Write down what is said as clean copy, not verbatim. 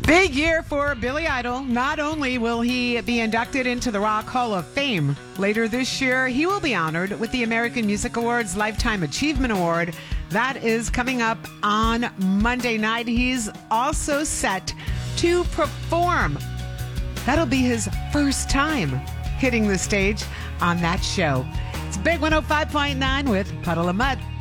Big year for Billy Idol. Not only will he be inducted into the Rock Hall of Fame later this year, he will be honored with the American Music Awards Lifetime Achievement Award. That is coming up on Monday night. He's also set to perform. That'll be his first time hitting the stage on that show. It's Big 105.9 with Puddle of Mudd.